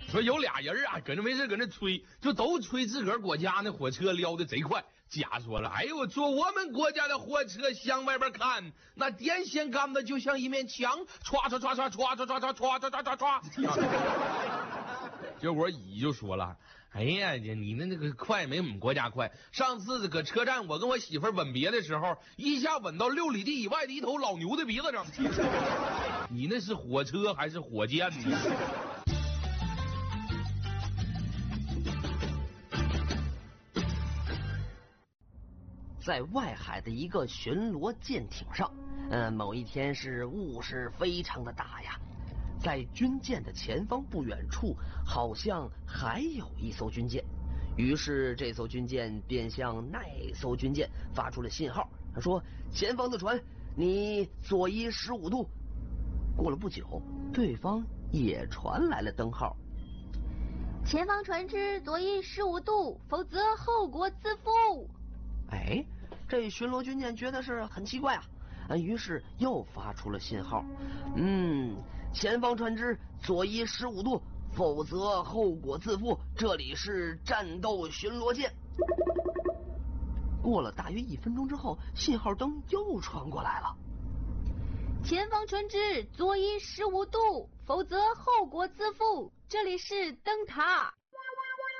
说有俩人啊，搁那没事搁那吹，就都吹自个儿国家那火车撩的贼快。甲说了，哎呦，坐我们国家的火车向外边看，那电线杆子就像一面墙，歘歘歘歘歘歘歘歘歘歘歘歘歘歘。结果乙就说了，哎呀，你那个快没我们国家快。上次搁车站我跟我媳妇吻别的时候，一下吻到6里地以外的一头老牛的鼻子上。你那是火车还是火箭呢？ 在外海的一个巡逻舰艇上，某一天雾势非常的大呀。在军舰的前方不远处，好像还有一艘军舰。于是这艘军舰便向那艘军舰发出了信号，他说：“前方的船，你左移15度。”过了不久，对方也传来了灯号：“ 前方船只左移15度，否则后果自负。” 哎，这巡逻军舰觉得是很奇怪啊，于是又发出了信号：“前方船只左移15度，否则后果自负。这里是战斗巡逻舰。”过了大约1分钟之后，信号灯又传过来了：“ 前方船只左移15度，否则后果自负。这里是灯塔。”